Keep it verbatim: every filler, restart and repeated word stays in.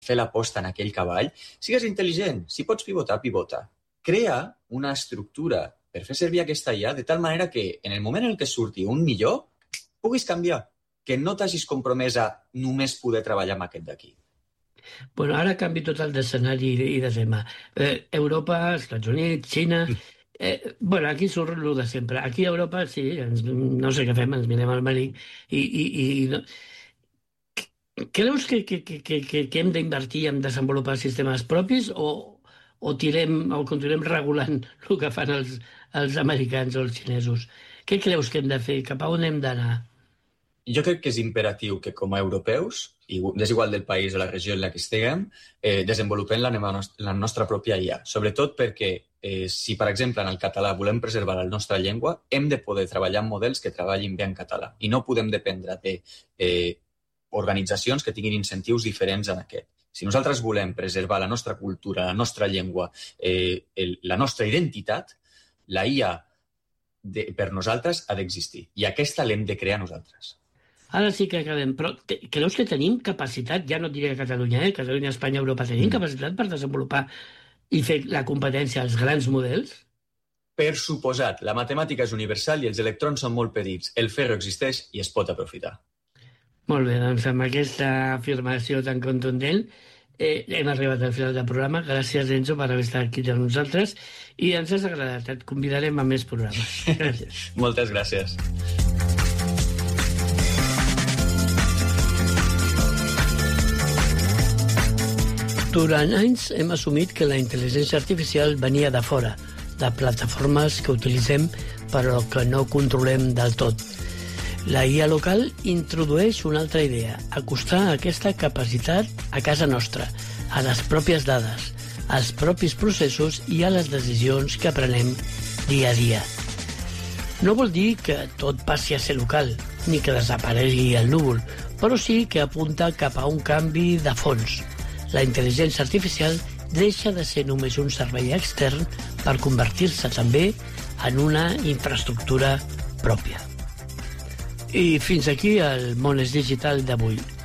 fer l'aposta en aquell cavall, sigues intel·ligent. Si pots pivotar, pivota. Crea una estructura per fer servir aquesta I A de tal manera que en el moment en què surti un millor, puguis canviar, que no t'hagis compromès a només poder treballar amb aquest d'aquí. Bueno, ara canvi total d'escenari i de tema. Eh, Europa, Estats Units, Xina... Eh, bueno, aquí surt el de sempre. Aquí a Europa, sí, ens, no sé què fem, ens mirem al melic i... i, i no. Creus que, que, que, que, que hem d'invertir en desenvolupar sistemes propis o, o, tirem, o continuem regulant el que fan els, els americans o els xinesos? Què creus que hem de fer? Cap a on hem d'anar? Jo crec que és imperatiu que com a europeus, i és igual del país o la regió en la que estiguem, eh, desenvolupem la, la nostra pròpia I A. Sobretot perquè eh, si, per exemple, en el català volem preservar la nostra llengua, hem de poder treballar amb models que treballin bé en català. I no podem dependre de eh, organitzacions que tinguin incentius diferents en aquest. Si nosaltres volem preservar la nostra cultura, la nostra llengua, eh, el, la nostra identitat, la I A de, per nosaltres ha d'existir. I aquesta l'hem de crear nosaltres. Ara sí que acabem, però te, creus que tenim capacitat, ja no et diré a Catalunya, eh? Catalunya, Espanya, Europa, tenim mm. capacitat per desenvolupar i fer la competència als grans models? Per suposat, la matemàtica és universal i els electrons són molt petits. El ferro existeix i es pot aprofitar. Molt bé, doncs amb aquesta afirmació tan contundent eh, hem arribat al final del programa. Gràcies, Enzo, per haver estat aquí amb nosaltres i ens has agradat. Et convidarem a més programes. Gràcies. Moltes gràcies. Durant anys hem assumit que la intel·ligència artificial venia de fora, de plataformes que utilitzem però que no controlem del tot. La I A local introdueix una altra idea, acostar aquesta capacitat a casa nostra, a les pròpies dades, als propis processos i a les decisions que prenem dia a dia. No vol dir que tot passi a ser local, ni que desaparegui el núvol, però sí que apunta cap a un canvi de fons. La intel·ligència artificial deixa de ser només un servei extern per convertir-se també en una infraestructura pròpia. I fins aquí el Món és Digital d'avui.